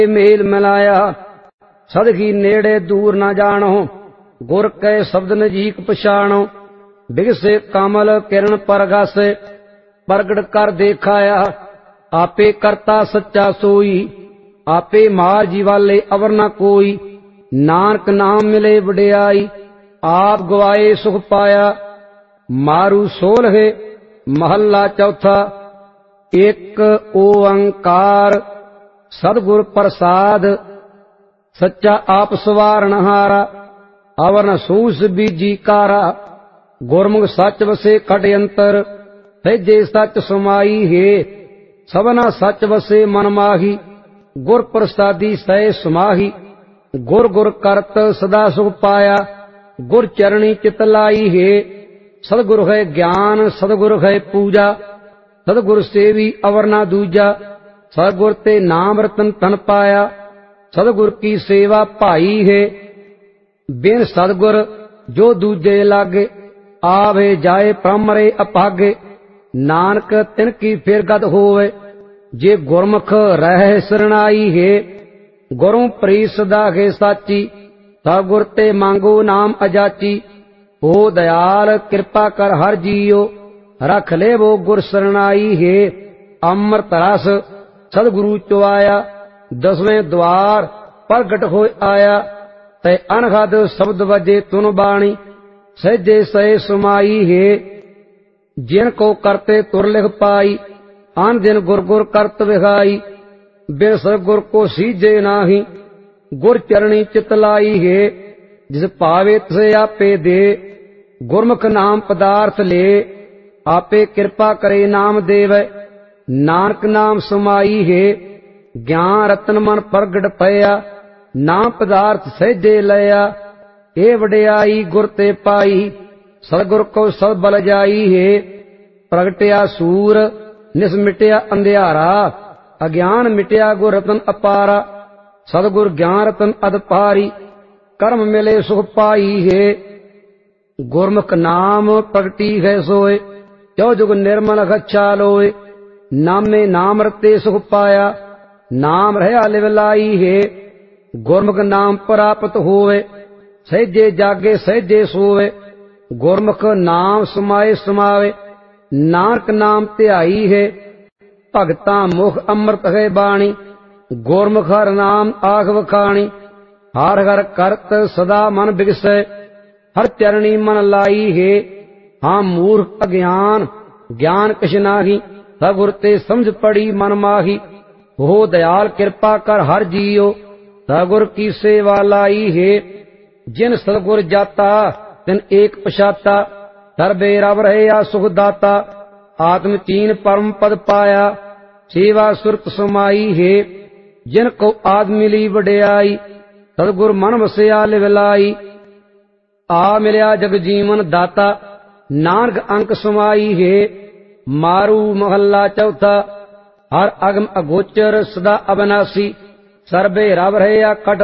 Mail मिलाया सदगी नेड़े दूर न जानो, गुर कै शब्द नजीक पछाणो। बिगसे कमल किरण परगासे, प्रगट कर देखाया। आपे करता सच्चा सोई, आपे मार जीवाले अवर न कोई। नानक नाम मिले वडियाई, आप गवाए सुख पाया। मारू सोलहे महला चौथा। एक ओंकार सदगुर प्रसाद, सच्चा आप सवारणहारा। अवर न सूस बीजी कारा, गुरमुख सच वसे खट अंतर। सैजे सच समाई है, सबना सच वसे मन माही। गुर प्रसादी सै समाही, गुर गुर करत सदा सुख पाया। गुर चरणी चित लाई है, सदगुरु है ज्ञान सदगुरु है पूजा। सदगुरु सेवी अवर ना दूजा, सदगुर ते नाम रतन तन पाया। सदगुर की सेवा भाई है, बिन सदगुर जो दूजे लागे। आवे जाए प्रमरे अपागे, नानक तिनकी फिर गत होवे। जे गुरमुख रह सरनाई है, गुरु प्रीत सदा है साची। सदगुर ते मांगो नाम अजाची। हो दयाल कृपा कर हर जियो, रख ले वो गुर सरनाई है। अमृत रस सदगुरु चुआया, दसवें द्वार प्रगट हो आया। तै अनहद शब्द वजे तुन बाणी, सहजे सहे समाई है। जिन को करते तुर लिख पाई, आन दिन गुर गुर करत विखाई। बिन सदगुर को सीजे नाही, गुर चरणी चित लाई है। जिस पावे तिसे आपे दे, गुरमुख नाम पदार्थ ले। आपे कृपा करे नाम देव, नानक नाम समाई है। ज्ञान रतन मन प्रगट पया, नाम पदार्थ सहजे लया। ए वडियाई गुर ते पाई, सदगुर को सब बल जाई है। प्रगटिया सूर निस मिटिया अंधियारा, अज्ञान मिटिया गुर रतन अपारा। सदगुर ज्ञान रतन अदपारी, कर्म मिले सुख पाई है। गुरमुख नाम प्रगटी है सोए, जो जुग निर्मल गच्छा लोए। नामे नाम रते सुख पाया, नाम रहा लिवलाई है। गुरमुख नाम प्राप्त होवे, सहजे जागे सहजे सोवे। गुरमुख नाम समाए समावे, नानक नाम ध्याई है। भगता मुख अमृत है बाणी, गुरमुख हर नाम आख वखाणी। हर हर करत सदा मन बिगसै, हर चरणी मन लाई है। हाँ मूर्ख अज्ञान ज्ञान किछ नाही, सदगुर ते समझ पड़ी मन माही। हो दयाल कृपा कर हर जियो, सदगुर की सेवा लाई है। जिन सदगुर जाता तिन एक पछाता, सर्बे रब रहे सुख दाता। आत्म चीन परम पद पाया, सेवा सुरत समाई है। जिन को आद मिली वडियाई, सदगुर मन वसिया लिवलाई। आ मिलिया जग जीवन दाता, नानक अंक समाई है। मारू महला चौथा। हर अगम अगोचर सदा अविनाशी, सर्बे रब रहे कट